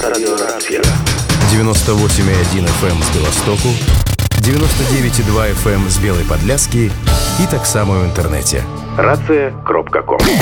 Радиорация. 98,1 FM з Беластоку, 99,2 FM з Белой Подляски і так само в інтернеті. Рація.ком